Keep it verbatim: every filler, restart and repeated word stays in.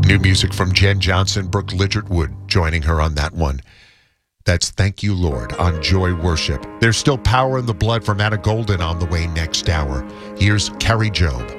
New music from Jen Johnson, Brooke Liggett Wood joining her on that one. That's Thank You, Lord on Joy Worship. There's still power in the blood from Anna Golden on the way next hour. Here's Carrie Job.